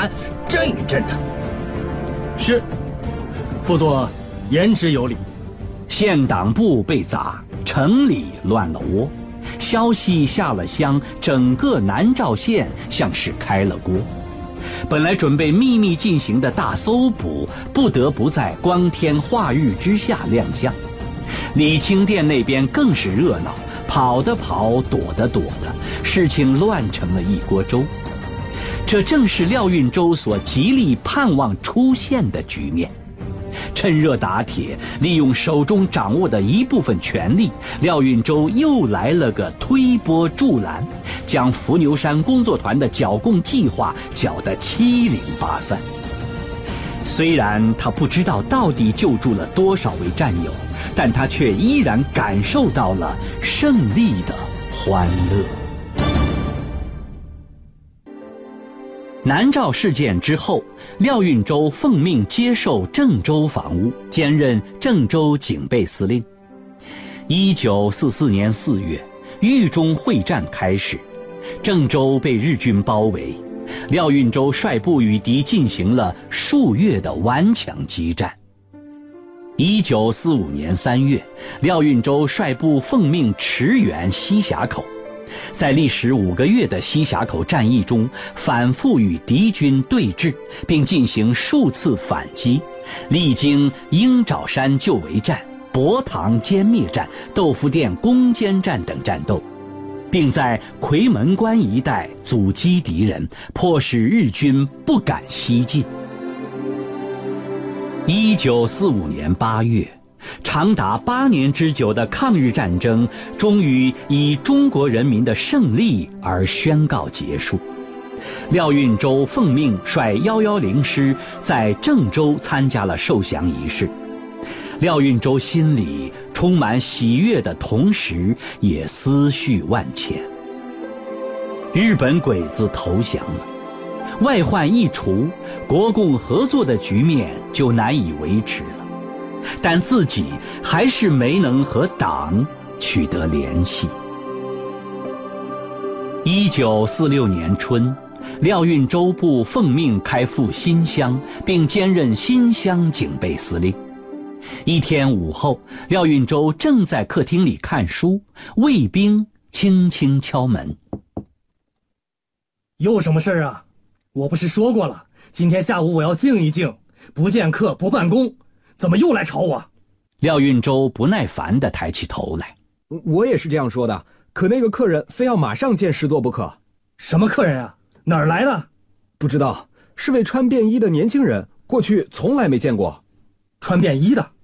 团，镇一镇他。 是，副座言之有理。 县党部被砸，城里乱了窝，消息下了乡，整个南诏县像是开了锅。本来准备秘密进行的大搜捕，不得不在光天化日之下亮相。李清殿那边更是热闹，跑的跑，躲的躲的，事情乱成了一锅粥。这正是廖运周所极力盼望出现的局面。趁热打铁，利用手中掌握的一部分权力，廖运周又来了个推波助澜，将伏牛山工作团的剿共计划搅得七零八散。虽然他不知道到底救助了多少位战友，但他却依然感受到了胜利的欢乐。南诏事件之后，廖运周奉命接受郑州防务，兼任郑州警备司令。1944年4月，豫中会战开始，郑州被日军包围，廖运周率部与敌进行了数月的顽强激战。1945年3月，廖运周率部奉命驰援西峡口。在历时5个月的西峡口战役中，反复与敌军对峙，并进行数次反击，历经鹰爪山救围战、博塘歼灭战、豆腐店攻坚战等战斗，并在夔门关一带阻击敌人，迫使日军不敢西进。1945年8月，长达8年之久的抗日战争终于以中国人民的胜利而宣告结束。廖运周奉命率110师在郑州参加了受降仪式。廖运周心里充满喜悦的同时，也思绪万千。日本鬼子投降了，外患一除，国共合作的局面就难以维持了。但自己还是没能和党取得联系。1946年春，廖运周部奉命开赴新乡，并兼任新乡警备司令。一天午后，廖运周正在客厅里看书，卫兵轻轻敲门。 有什么事啊？我不是说过了，今天下午我要静一静，不见客不办公，怎么又来吵我？ 廖运周不耐烦地抬起头来。 我也是这样说的，可那个客人非要马上见师座不可。 什么客人啊？哪儿来的？ 不知道，是位穿便衣的年轻人，过去从来没见过。 穿便衣的？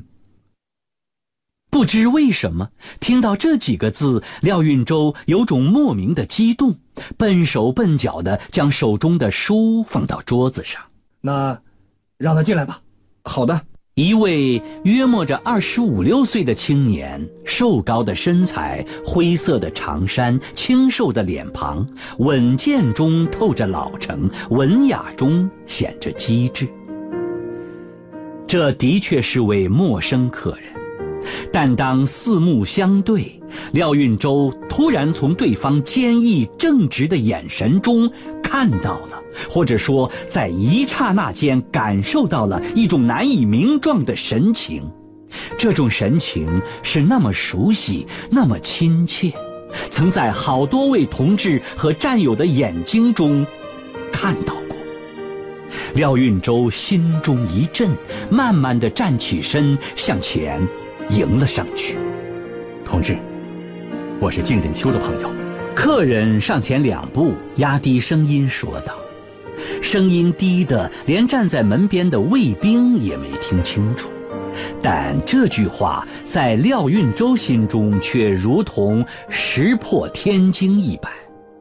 不知为什么，听到这几个字，廖运周有种莫名的激动，笨手笨脚地将手中的书放到桌子上。 那让他进来吧。 好的。 一位约莫着25、26岁的青年，瘦高的身材，灰色的长衫，清瘦的脸庞，稳健中透着老成，文雅中显着机智。这的确是位陌生客人，但当四目相对，廖运周突然从对方坚毅正直的眼神中看到了，或者说在一刹那间感受到了一种难以名状的神情。这种神情是那么熟悉，那么亲切，曾在好多位同志和战友的眼睛中看到过。廖运周心中一震，慢慢地站起身，向前迎了上去。 同志，我是靳振秋的朋友。 客人上前2步，压低声音说道，声音低得连站在门边的卫兵也没听清楚，但这句话在廖运周心中却如同石破天惊一般。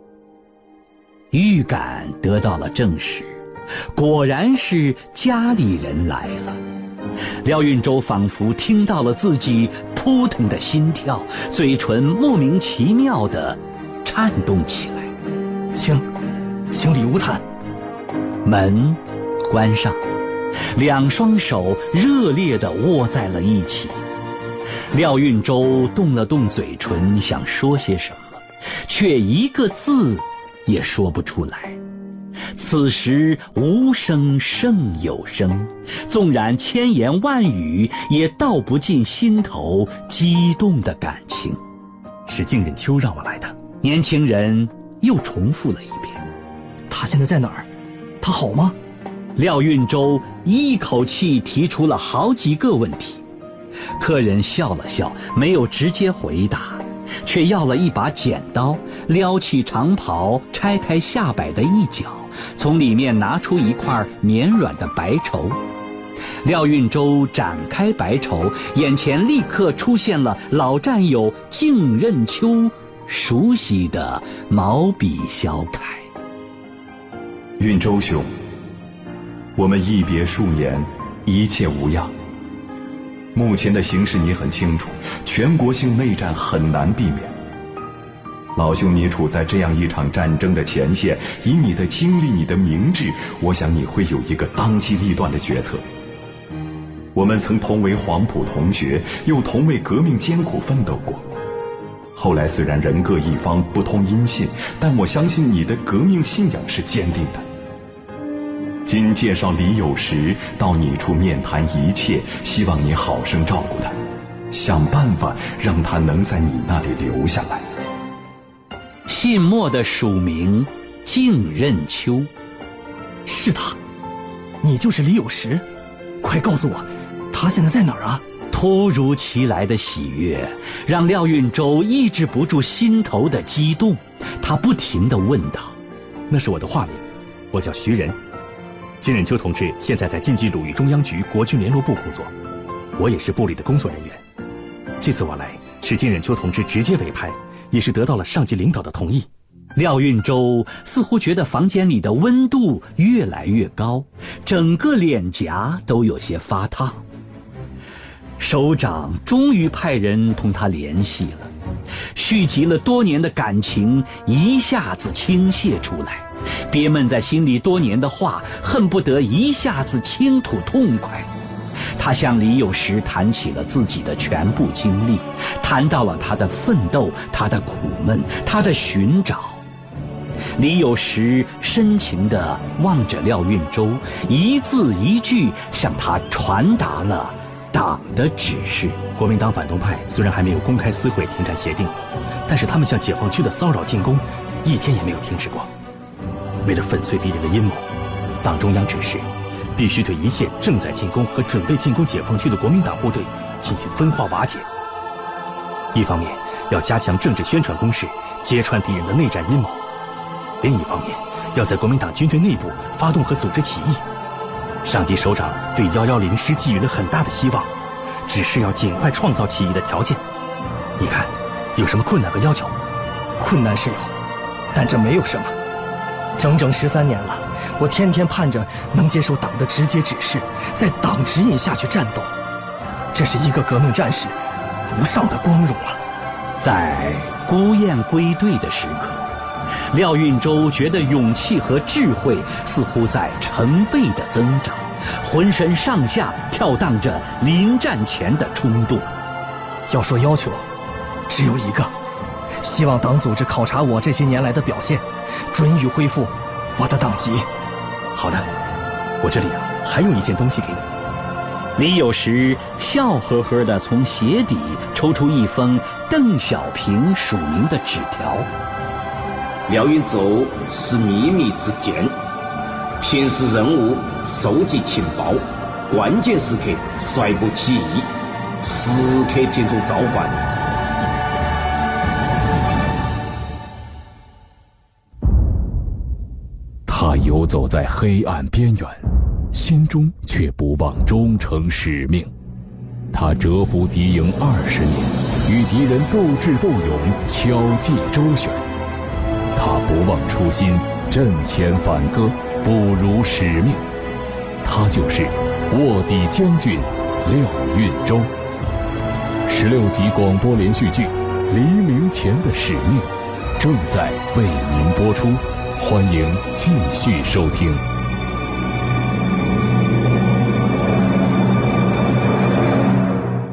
预感得到了证实，果然是家里人来了。廖运周仿佛听到了自己扑腾的心跳，嘴唇莫名其妙地颤动起来。 请李无谈。 门关上，两双手热烈地握在了一起。廖运周动了动嘴唇，想说些什么，却一个字也说不出来。 此时无声胜有声，纵然千言万语，也道不尽心头激动的感情。 是金忍秋让我来的。 年轻人又重复了一遍。 他现在在哪儿？他好吗？ 廖运周一口气提出了好几个问题。客人笑了笑，没有直接回答，却要了一把剪刀，撩起长袍，拆开下摆的一角，从里面拿出一块绵软的白绸。廖运周展开白绸，眼前立刻出现了老战友靳任秋熟悉的毛笔小楷。 运周兄，我们一别数年，一切无恙。目前的形势你很清楚，全国性内战很难避免。老兄，你处在这样一场战争的前线，以你的经历，你的明智，我想你会有一个当机立断的决策。我们曾同为黄埔同学，又同为革命艰苦奋斗过。后来虽然人各一方，不通音信，但我相信你的革命信仰是坚定的。今介绍李有时到你处面谈一切，希望你好生照顾他，想办法让他能在你那里留下来。 信末的署名靳任秋。 是他，你就是李有时，快告诉我，他现在在哪儿啊？ 突如其来的喜悦让廖运周抑制不住心头的激动，他不停地问道： 那是我的化名，我叫徐仁。金忍秋同志现在在晋冀鲁豫中央局国军联络部工作，我也是部里的工作人员。这次我来是金忍秋同志直接委派，也是得到了上级领导的同意。 廖运周似乎觉得房间里的温度越来越高，整个脸颊都有些发烫。首长终于派人同他联系了，蓄积了多年的感情一下子倾泻出来，憋闷在心里多年的话恨不得一下子倾吐痛快。他向李有时谈起了自己的全部经历，谈到了他的奋斗，他的苦闷，他的寻找。李有时深情地望着廖运周，一字一句向他传达了党的指示。 国民党反动派虽然还没有公开撕毁停战协定，但是他们向解放区的骚扰进攻一天也没有停止过。为了粉碎敌人的阴谋，党中央指示必须对一切正在进攻和准备进攻解放区的国民党部队进行分化瓦解。一方面要加强政治宣传攻势，揭穿敌人的内战阴谋；另一方面要在国民党军队内部发动和组织起义。上级首长对110师寄予了很大的希望，只是要尽快创造起义的条件。你看有什么困难和要求？困难是有，但这没有什么。整整13年了，我天天盼着能接受党的直接指示，在党指引下去战斗，这是一个革命战士无上的光荣啊！ 在孤雁归队的时刻，廖运周觉得勇气和智慧似乎在成倍的增长，浑身上下跳荡着临战前的冲动。 要说要求，只有一个，希望党组织考察我这些年来的表现，准予恢复我的党籍。好的，我这里还有一件东西给你。 李有时笑呵呵地从鞋底抽出一封邓小平署名的纸条。 廖运周是秘密之见，平时任务收集情报，关键时刻率部起义，时刻听从召唤。 他游走在黑暗边缘，心中却不忘忠诚使命。他蛰伏敌营20年，与敌人斗智斗勇，巧计周旋。他不忘初心，阵前反戈，不辱使命。他就是卧底将军廖运周。16集广播连续剧《黎明前的使命》正在为您播出，欢迎继续收听。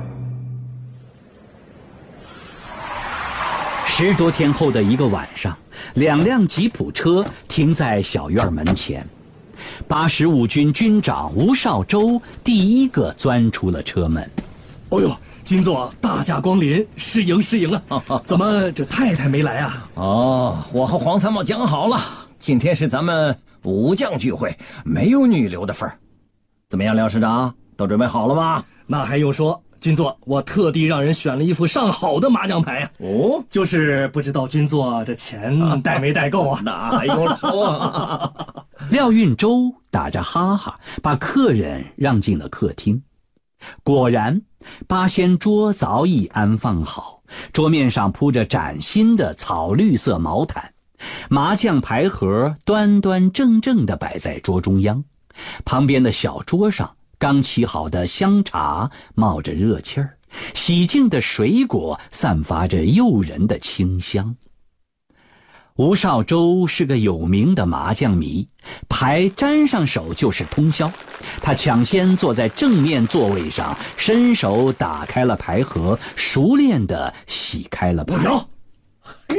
10多天后的一个晚上， 2辆吉普车停在小院门前。85军军长吴少洲第一个钻出了车门。 哦呦，军座大驾光临，失迎失迎啊！怎么这太太没来啊？ 哦，我和黄参谋讲好了，今天是咱们武将聚会，没有女流的份儿。怎么样，廖师长，都准备好了吗？ 那还用说，军座，我特地让人选了一副上好的麻将牌啊。 哦， 就是不知道军座这钱带没带够啊？ 那还用说？ 廖运周打着哈哈，把客人让进了客厅。果然八仙桌早已安放好，桌面上铺着崭新的草绿色毛毯，麻将牌盒端端正正地摆在桌中央，旁边的小桌上刚沏好的香茶冒着热气儿，洗净的水果散发着诱人的清香。吴少洲是个有名的麻将迷，牌沾上手就是通宵。他抢先坐在正面座位上，伸手打开了牌盒，熟练地洗开了牌。 5条， 嘿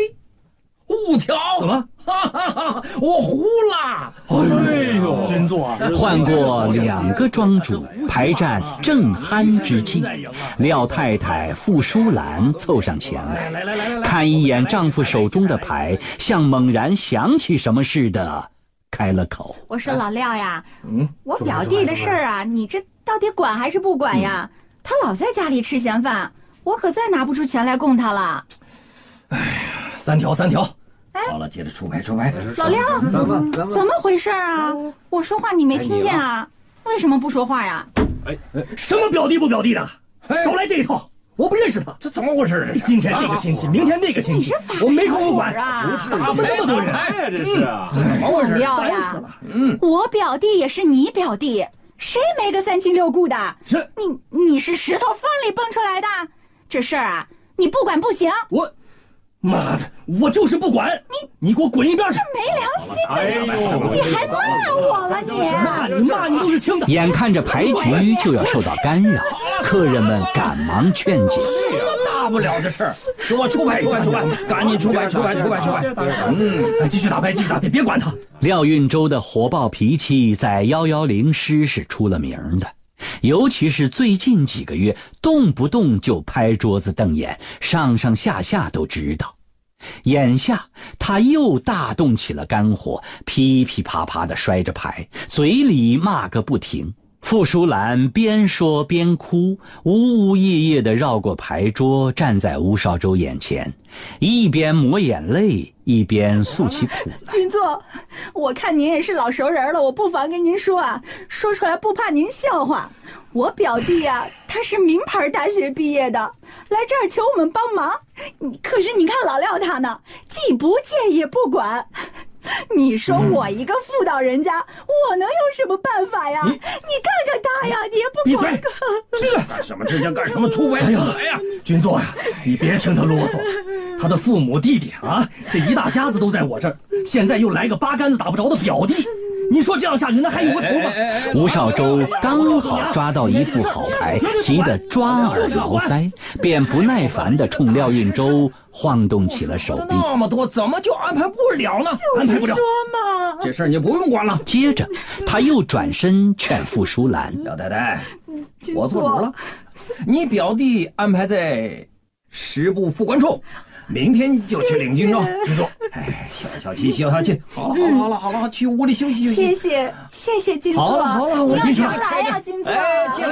，5条， 怎么？ 哈哈哈！我胡了！ 哎呦，军座， 换过2个庄主，牌战正酣之际，廖太太傅淑兰凑上前来，看一眼丈夫手中的牌，像猛然想起什么似的，开了口：“ 我说老廖呀，我表弟的事儿啊，你这到底管还是不管呀？他老在家里吃闲饭，我可再拿不出钱来供他了。” 哎呀，3条。 好了，接着出牌。 老廖，怎么回事啊？我说话你没听见啊？为什么不说话呀？ 什么表弟不表弟的，少来这一套！我不认识他， 这怎么回事？ 今天这个亲戚，明天那个亲戚，我没空管啊！ 打们那么多人， 这是啊，这怎么回事？ 廖呀，我表弟也是你表弟，谁没个3亲6故的？ 这你是石头缝里蹦出来的？这事儿啊，你不管不行。 妈的，我就是不管你给我滚一边去！ 没良心的你还骂我了你？ 骂你都是轻的。 眼看着牌局就要受到干扰，客人们赶忙劝解：“ 大不了的事儿，给我出牌，赶紧出牌！ 继续打牌，别管他。” 廖运周的火爆脾气在110师是出了名的。尤其是最近几个月，动不动就拍桌子瞪眼，上上下下都知道。眼下他又大动起了肝火，噼噼啪啪地摔着牌，嘴里骂个不停。傅淑兰边说边哭，呜呜咽咽地绕过牌桌，站在吴少洲眼前，一边抹眼泪，一边诉起苦来。 军座，我看您也是老熟人了，我不妨跟您说啊，说出来不怕您笑话。我表弟啊，他是名牌大学毕业的，来这儿求我们帮忙。可是你看老廖他呢，既不见也不管。你说我一个妇道人家，我能有什么办法呀？你看看他呀，你也不管。 干什么？这叫干什么？出牌出牌呀！ 军座呀，你别听他啰嗦。他的父母弟弟啊，这一大家子都在我这儿，现在又来个八竿子打不着的表弟，你说这样下去那还有个头吗？ 吴少洲刚好抓到一副好牌，急得抓耳挠腮，便不耐烦地冲廖运周晃动起了手臂。 那么多怎么就安排不了呢？ 安排不了， 说嘛， 这事儿你不用管了。 接着他又转身劝傅淑兰： 廖太太，我做主了，你表弟安排在10部副官处，明天就去领军装。军座，消气。好了，去屋里休息。 谢谢军座。 好了，我继续来呀，军座。 接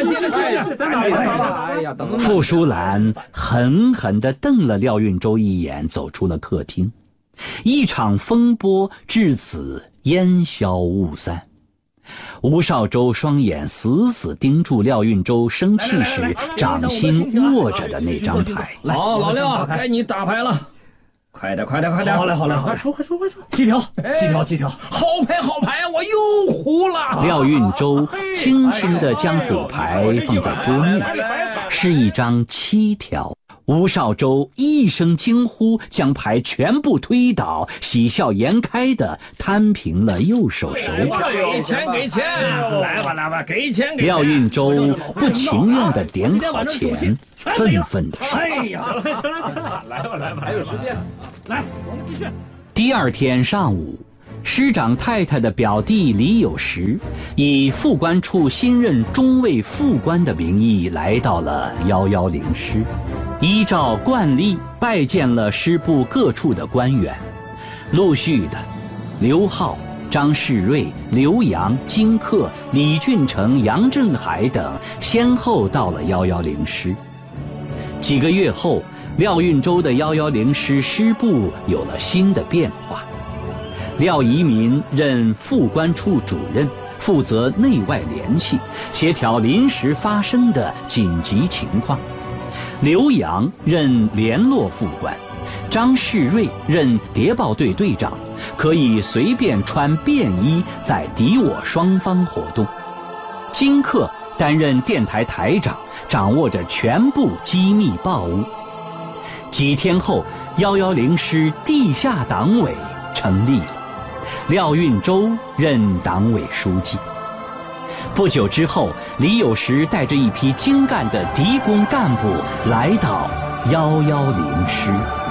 着。 傅淑兰狠狠地瞪了廖运周一眼，走出了客厅。一场风波至此烟消雾散。吴少洲双眼死死盯住廖运周生气时掌心握着的那张牌。 好，老廖，该你打牌了，快点！ 好嘞，快出！7条， 好牌，我又胡了。 廖运周轻轻地将骨牌放在桌面，是一张7条。吴少洲一声惊呼，将牌全部推倒，喜笑颜开地摊平了右手手把。 给钱！来吧，给钱！ 廖运周不情愿地点好钱，愤愤地说：“ 哎呀，行了，来吧，还有时间，来，我们继续。 第二天上午，师长太太的表弟李有时以副官处新任中尉副官的名义来到了110师，依照惯例拜见了师部各处的官员。陆续的，刘浩、张世瑞、刘洋、金克、李俊成、杨振海等先后到了110师。几个月后，廖运周的110师师部有了新的变化。廖宜民任副官处主任，负责内外联系，协调临时发生的紧急情况。刘洋任联络副官，张世瑞任谍报队队长，可以随便穿便衣在敌我双方活动。金克担任电台台长，掌握着全部机密报务。几天后，110师地下党委成立了，廖运周任党委书记。不久之后，李有时带着一批精干的敌工干部来到110师。